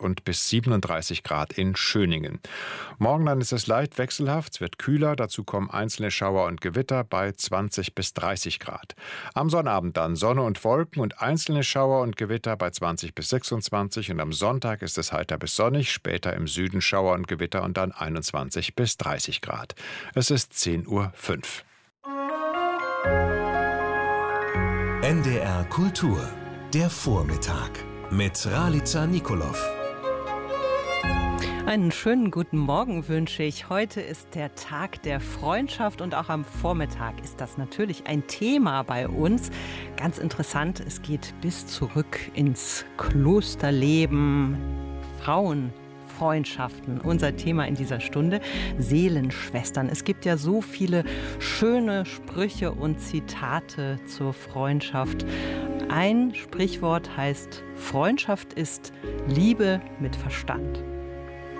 und bis 37 Grad in Schöningen. Morgen dann ist es leicht wechselhaft, es wird kühler, dazu kommen einzelne Schauer und Gewitter bei 20 bis 30 Grad. Am Sonnabend dann Sonne und Wolken und einzelne Schauer und Gewitter bei 20 bis 26 und am Sonntag ist es heiter bis sonnig, später im Süden Schauer und Gewitter und dann 21 bis 30 Grad. Es ist 10:05 Uhr. NDR Kultur, der Vormittag mit Ralica Nikolov. Einen schönen guten Morgen wünsche ich. Heute ist der Tag der Freundschaft und auch am Vormittag ist das natürlich ein Thema bei uns. Ganz interessant, es geht bis zurück ins Klosterleben, Frauenfreundschaften. Unser Thema in dieser Stunde, Seelenschwestern. Es gibt ja so viele schöne Sprüche und Zitate zur Freundschaft. Ein Sprichwort heißt, Freundschaft ist Liebe mit Verstand.